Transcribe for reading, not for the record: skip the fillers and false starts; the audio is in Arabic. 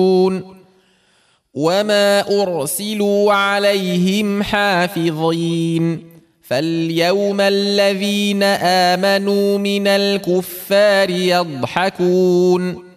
وما أرسلوا عليهم حافظين فاليوم الذين آمنوا من الكفار يضحكون